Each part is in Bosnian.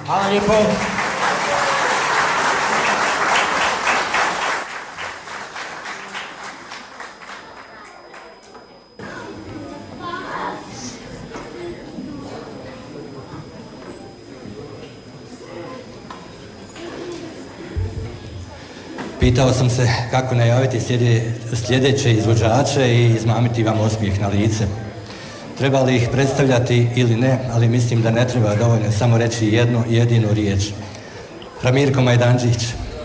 Hvala lijepo. Pitao sam se kako najaviti sljedeće izvođače i izmamiti vam osmijeh na lice. Treba li ih predstavljati ili ne, ali mislim da ne treba, dovoljno samo reći jednu jedinu riječ. Ramirko Majdanđić.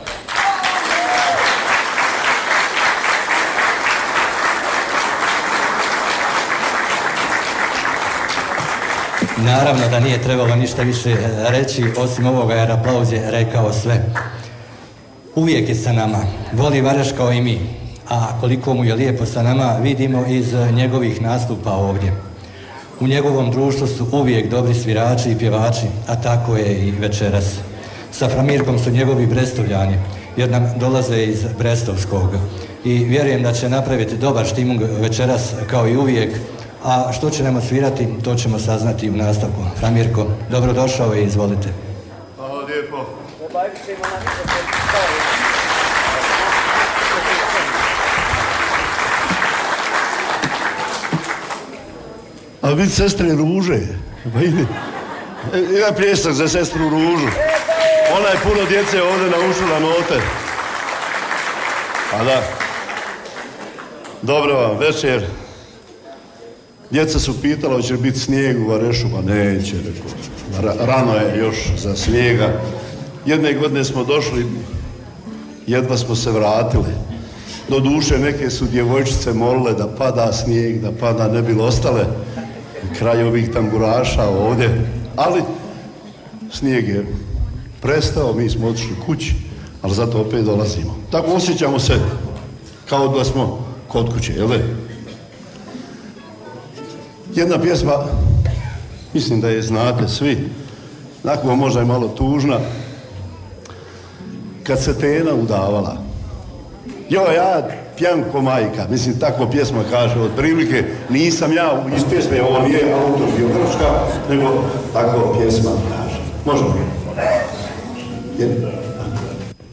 Naravno da nije trebalo ništa više reći, osim ovoga jer aplauz je rekao sve. Uvijek je sa nama, voli Varaš kao i mi, a koliko mu je lijepo sa nama vidimo iz njegovih nastupa ovdje. U njegovom društvu su uvijek dobri svirači i pjevači, a tako je i večeras. Sa Framirkom su njegovi Brestovljani, jer nam dolaze iz Brestovskog. I vjerujem da će napraviti dobar štimung večeras kao i uvijek, a što će nam osvirati, to ćemo saznati u nastavku. Framirko, dobrodošao i izvolite. Hvala lijepo. A vidi sestre Ruže. Ima pljesak za sestru Ružu. Ona je puno djece ovdje naučila note. A da. Dobro vam, večer. Djeca su pitala hoće li biti snijeg u Varešu, pa neće, rekao. Rano je još za snijega. Jedne godine smo došli, jedva smo se vratili. Do duše neke su djevojčice molile da pada snijeg, da pada, ne bi ostale. Kraj ovih tamburaša ovdje, ali snijeg je prestao, mi smo otišli kući, ali zato opet dolazimo. Tako osjećamo se kao da smo kod kuće, jel' ne? Jedna pjesma, mislim da je znate svi, onako možda je malo tužna, kad se Tena udavala. Ja pijan ko majka, mislim tako pjesma kaže, od prilike nisam ja iz pjesme, ovo nije autobiografska, nego tako pjesma kaže. Možemo.